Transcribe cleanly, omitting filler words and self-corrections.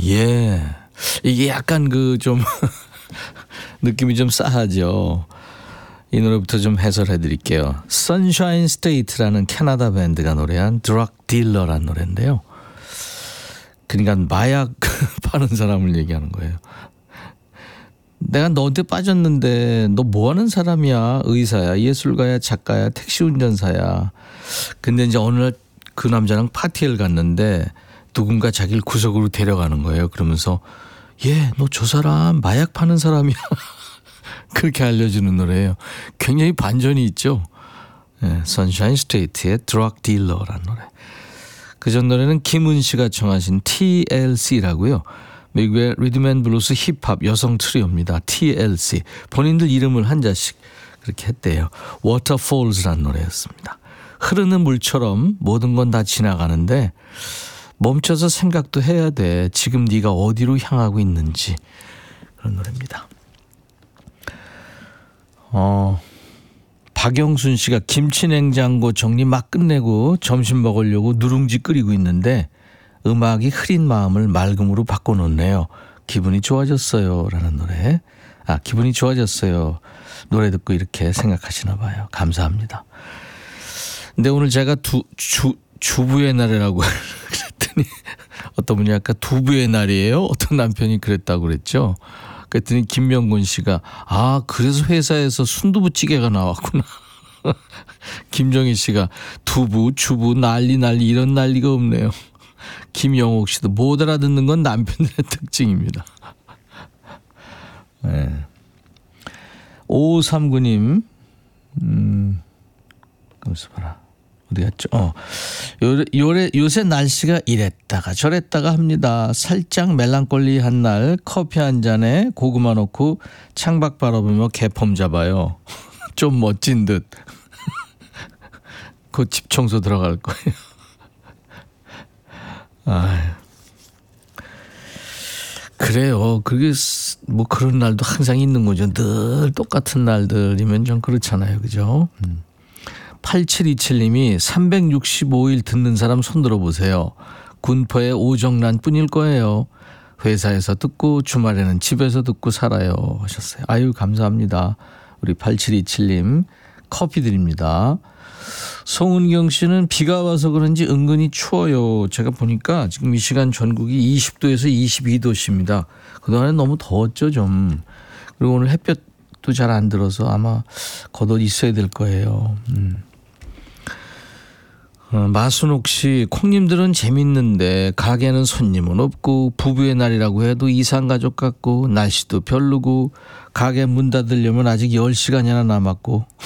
예. 이게 약간 그 좀 느낌이 좀 싸하죠. 이 노래부터 좀 해설해 드릴게요. Sunshine State라는 캐나다 밴드가 노래한 Drug Dealer라는 노래인데요. 그러니까 마약 파는 사람을 얘기하는 거예요. 내가 너한테 빠졌는데 너 뭐 하는 사람이야? 의사야, 예술가야, 작가야, 택시 운전사야. 근데 이제 어느 날 그 남자랑 파티를 갔는데 누군가 자기를 구석으로 데려가는 거예요. 그러면서 너 저 사람 마약 파는 사람이야. 그렇게 알려주는 노래예요. 굉장히 반전이 있죠. Sunshine State의 Drug Dealer라는 노래. 그전 노래는 김은 씨가 청하신 TLC라고요. 미국의 리듬앤블루스 힙합 여성 트리오입니다. TLC. 본인들 이름을 한자씩 그렇게 했대요. Waterfalls라는 노래였습니다. 흐르는 물처럼 모든 건 다 지나가는데 멈춰서 생각도 해야 돼. 지금 네가 어디로 향하고 있는지. 그런 노래입니다. 박영순 씨가 김치냉장고 정리 막 끝내고 점심 먹으려고 누룽지 끓이고 있는데 음악이 흐린 마음을 맑음으로 바꿔놓네요. 기분이 좋아졌어요. 라는 노래. 기분이 좋아졌어요. 노래 듣고 이렇게 생각하시나 봐요. 감사합니다. 근데 오늘 제가 주부의 날이라고 그랬더니 어떤 분이 아까 두부의 날이에요? 어떤 남편이 그랬다고 그랬죠. 그랬더니 김명곤 씨가 그래서 회사에서 순두부찌개가 나왔구나. 김정희 씨가 두부, 주부, 난리 이런 난리가 없네요. 김영옥 씨도 못 알아듣는 건 남편들의 특징입니다. 네. 5539님 가만있어 봐라. 어디 갔죠? 요새 날씨가 이랬다가 저랬다가 합니다. 살짝 멜랑콜리한 날 커피 한 잔에 고구마 넣고 창밖 바라보며 개폼 잡아요. 좀 멋진 듯. 곧 집 청소 들어갈 거예요. 그래요. 그게 뭐 그런 날도 항상 있는 거죠. 늘 똑같은 날들이면 좀 그렇잖아요. 그죠? 8727님이 365일 듣는 사람 손 들어보세요. 군포의 오정란 뿐일 거예요. 회사에서 듣고 주말에는 집에서 듣고 살아요 하셨어요. 아유 감사합니다. 우리 8727님 커피 드립니다. 송은경 씨는 비가 와서 그런지 은근히 추워요. 제가 보니까 지금 이 시간 전국이 20도에서 22도씨입니다. 그동안에 너무 더웠죠 좀. 그리고 오늘 햇볕도 잘 안 들어서 아마 겉옷 있어야 될 거예요. 마순옥 씨, 콩님들은 재밌는데 가게는 손님은 없고 부부의 날이라고 해도 이상가족 같고 날씨도 별로고 가게 문 닫으려면 아직 10시간이나 남았고